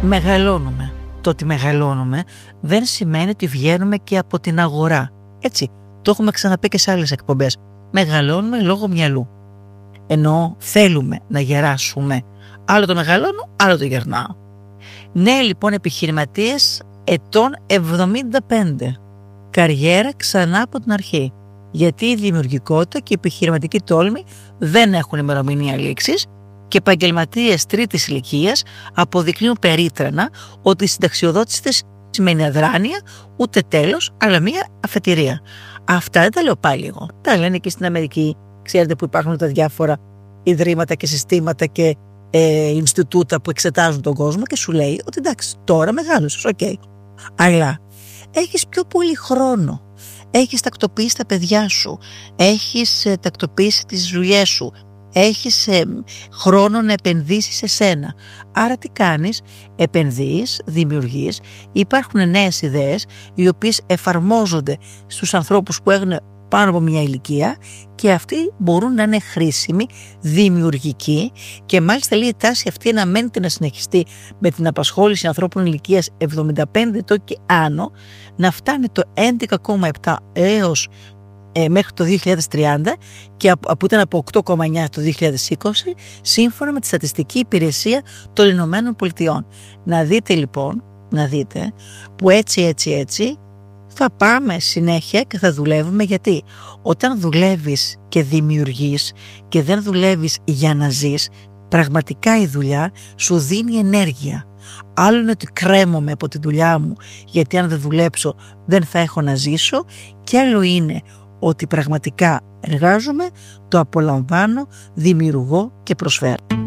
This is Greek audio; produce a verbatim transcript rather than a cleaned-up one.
Μεγαλώνουμε. Το ότι μεγαλώνουμε δεν σημαίνει ότι βγαίνουμε και από την αγορά. Έτσι, το έχουμε ξαναπεί και σε άλλες εκπομπές. Μεγαλώνουμε λόγω μυαλού. Ενώ θέλουμε να γεράσουμε. Άλλο το μεγαλώνω, άλλο το γερνάω. Νέοι λοιπόν επιχειρηματίες ετών εβδομήντα πέντε. Καριέρα ξανά από την αρχή. Γιατί η δημιουργικότητα και η επιχειρηματική τόλμη δεν έχουν ημερομηνία λήξης και επαγγελματίες τρίτης ηλικίας αποδεικνύουν περίτρανα ότι η συνταξιοδότηση δεν σημαίνει αδράνεια ούτε τέλος, αλλά μία αφετηρία. Αυτά δεν τα λέω πάλι εγώ. Τα λένε και στην Αμερική. Ξέρετε που υπάρχουν τα διάφορα ιδρύματα και συστήματα και ε, Ινστιτούτα που εξετάζουν τον κόσμο και σου λέει ότι εντάξει, τώρα μεγάλωσες, οκ. Okay. Αλλά έχεις πιο πολύ χρόνο. Έχεις τακτοποιήσει τα παιδιά σου. Έχεις ε, τακτοποιήσει τις δουλειές σου. Έχεις ε, χρόνο να επενδύσεις σε σένα. Άρα τι κάνεις? Επενδύεις, δημιουργείς. Υπάρχουν νέες ιδέες οι οποίες εφαρμόζονται στους ανθρώπους που έχουν πάνω από μια ηλικία και αυτοί μπορούν να είναι χρήσιμοι, δημιουργικοί και μάλιστα λέει η τάση αυτή αναμένεται να συνεχιστεί με την απασχόληση ανθρώπων ηλικίας εβδομήντα πέντε ετών και άνω να φτάνει το έντεκα κόμμα επτά έως ε, μέχρι το δύο χιλιάδες τριάντα και από, που ήταν από οκτώ κόμμα εννιά το δύο χιλιάδες είκοσι σύμφωνα με τη Στατιστική Υπηρεσία των Ηνωμένων Πολιτειών. Να δείτε λοιπόν, να δείτε που έτσι έτσι έτσι θα πάμε συνέχεια και θα δουλεύουμε. Γιατί όταν δουλεύεις και δημιουργείς και δεν δουλεύεις για να ζεις, πραγματικά η δουλειά σου δίνει ενέργεια. Άλλο είναι ότι κρέμομαι από τη δουλειά μου γιατί αν δεν δουλέψω δεν θα έχω να ζήσω, και άλλο είναι ότι πραγματικά εργάζομαι, το απολαμβάνω, δημιουργώ και προσφέρω.